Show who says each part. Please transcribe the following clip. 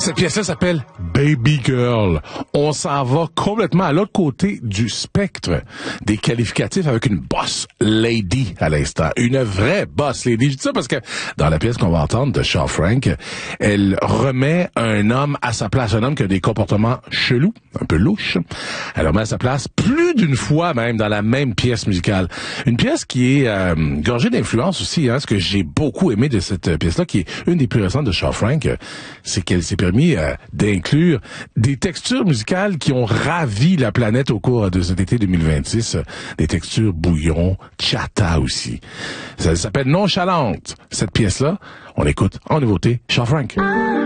Speaker 1: Cette pièce-là s'appelle Baby Girl. On s'en va complètement à l'autre côté du spectre des qualificatifs avec une boss lady à l'instant. Une vraie boss lady. Je dis ça parce que dans la pièce qu'on va entendre de Shaw Frank, elle remet un homme à sa place. Un homme qui a des comportements chelous, un peu louches. Elle remet à sa place plus d'une fois même dans la même pièce musicale. Une pièce qui est gorgée d'influence aussi. Ce que j'ai beaucoup aimé de cette pièce-là, qui est une des plus récentes de Shaw Frank, c'est qu'elle s'est permis d'inclure des textures musicales qui ont ravi la planète au cours de cet été 2026. Des textures bouillon, chata aussi. Ça s'appelle Nonchalante. Cette pièce-là, on l'écoute en nouveauté, Shaw Frank.